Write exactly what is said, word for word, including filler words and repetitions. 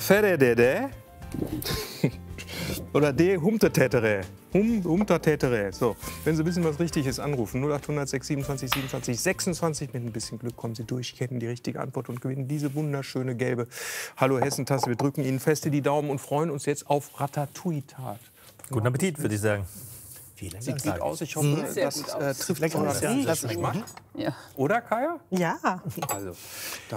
Fededede. Oder D. Humtetätere. Hum, Humtertätere. So, wenn Sie wissen, was richtig ist, anrufen. null achthundert sechs siebenundzwanzig siebenundzwanzig sechsundzwanzig. Mit ein bisschen Glück kommen Sie durch, kennen die richtige Antwort und gewinnen diese wunderschöne gelbe Hallo Hessen-Tasse. Wir drücken Ihnen fest in die Daumen und freuen uns jetzt auf Ratatouille-Tat. Guten Appetit, würde ich sagen. Vielen Sieht gut aus. Ich hoffe, Sehr das gut äh, aus. trifft Lecker euren aus. Ja, Geschmack. Ja. Oder, Kaya? Ja. Also,